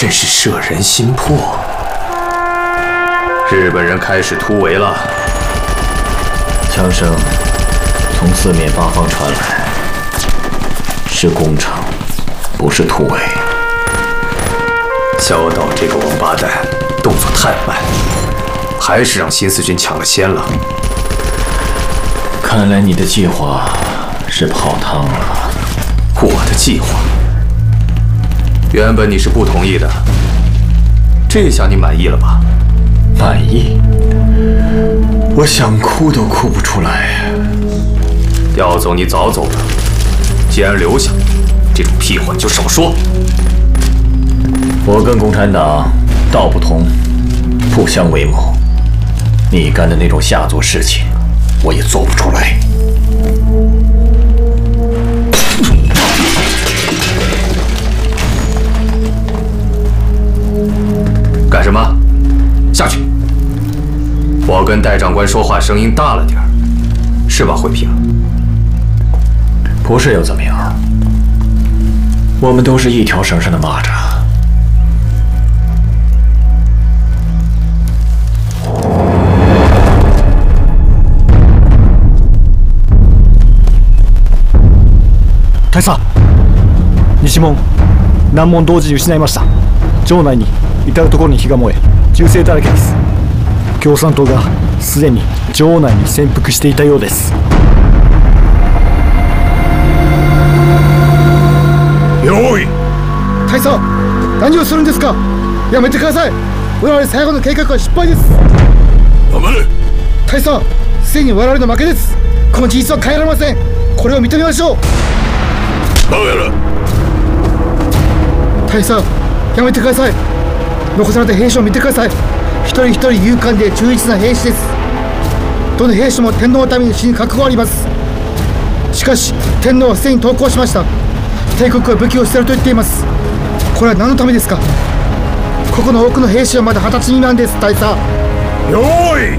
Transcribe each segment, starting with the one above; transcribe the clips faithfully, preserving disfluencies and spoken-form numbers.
真是摄人心魄。日本人开始突围了， 枪声从四面八方传来，是攻城，不是突围。 小岛这个王八蛋动作太慢，还是让新四军抢了先了。 看来你的计划是泡汤了。 我的计划？原本你是不同意的，这下你满意了吧？ 满意？我想哭都哭不出来。 要走你早走了，既然留下，这种屁话你就少说。 我跟共产党道不同，不相为谋。你干的那种下作事情，我也做不出来。 干什么？下去！我跟戴长官说话声音大了点儿，是吧，慧平？ 不是又怎么样？我们都是一条绳上的蚂蚱。 大佐、西門、難問同時に失いました。城内に至る所に火が燃え、銃声だらけです。共産党がすでに城内に潜伏していたようです。 用意。 大佐、何をするんですか。やめてください。我々最後の計画は失敗です。 黙れ。 大佐、すでに我々の負けです。この事実は変えられません。これを認めましょう。 バカ野郎。 大佐、やめてください。残された兵士を見てください。一人一人勇敢で忠実な兵士です。どの兵士も天皇のために死ぬ覚悟があります。しかし天皇はすでに投降しました。帝国は武器を捨てると言っています。これは何のためですか。ここの多くの兵士はまだ二十歳未満です。大佐。 用意。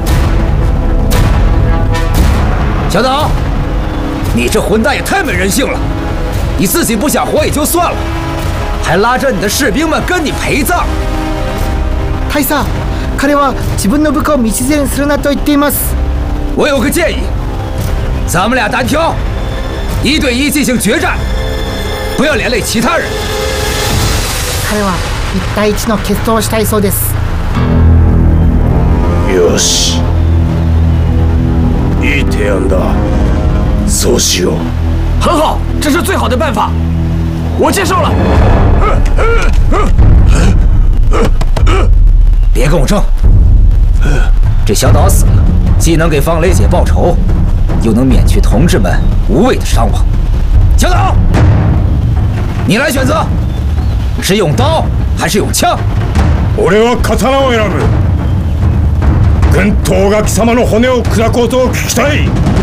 小岛，你这混蛋也太没人性了！你自己不想活也就算了，还拉着你的士兵们跟你陪葬。 大佐、彼は自分の部下を道連れにするなと言っています。 我有个建议，咱们俩单挑，一对一进行决战，不要连累其他人。 彼は一対一の決闘をしたいそうです。 よし、いい提案だ。そうしよう。 很好，这是最好的办法，我接受了。别跟我争，这小岛死了，既能给方雷姐报仇，又能免去同志们无谓的伤亡。小岛，你来选择，是用刀还是用枪？ 俺は刀を選ぶ。軍頭が貴様の骨を砕こうと聞きたい。